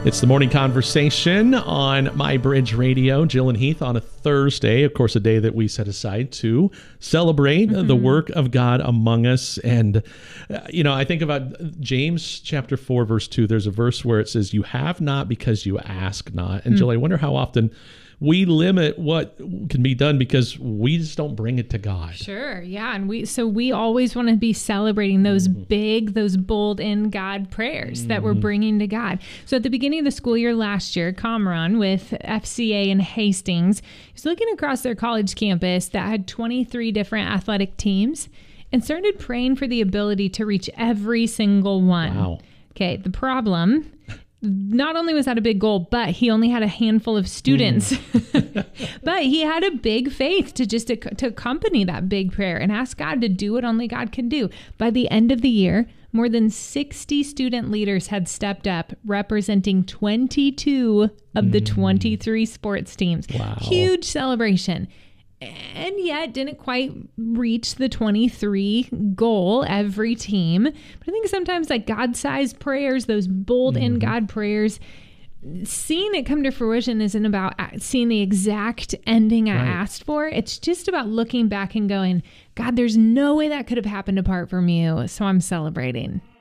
It's the morning conversation on My Bridge Radio. Jill and Heath on a Thursday, of course, a day that we set aside to celebrate the work of God among us. And, I think about James chapter 4, verse 2. There's a verse where it says, you have not because you ask not. And Jill, I wonder how often we limit what can be done because we just don't bring it to God. Sure, yeah. And we always want to be celebrating those big, those bold in God prayers that we're bringing to God. So at the beginning of the school year last year, Comron with FCA in Hastings was looking across their college campus that had 23 different athletic teams and started praying for the ability to reach every single one. Wow. Okay, the problem, not only was that a big goal, but he only had a handful of students. But he had a big faith to accompany that big prayer and ask God to do what only God can do. By the end of the year, more than 60 student leaders had stepped up, representing 22 of the 23 sports teams. Wow. Huge celebration. And yet didn't quite reach the 23 goal, every team. But I think sometimes like God-sized prayers, those bold in God prayers, seeing it come to fruition isn't about seeing the exact ending I asked for. It's just about looking back and going, God, there's no way that could have happened apart from you. So I'm celebrating.